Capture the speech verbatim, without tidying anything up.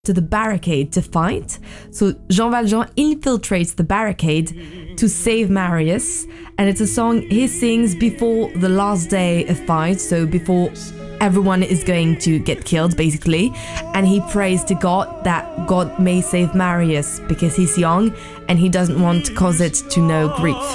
to the barricade to fight. So Jean Valjean infiltrates the barricade to save Marius, and it's a song he sings before the last day of fight, so before everyone is going to get killed, basically, and he prays to God that God may save Marius because he's young and he doesn't want Cosette to know grief.